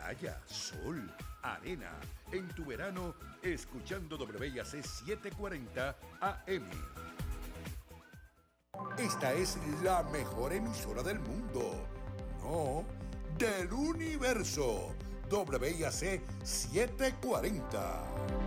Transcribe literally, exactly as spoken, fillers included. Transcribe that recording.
playa, sol, arena. En tu verano, escuchando W I A C setecientos cuarenta A M. Esta es la mejor emisora del mundo. No, del universo. W I A C setecientos cuarenta.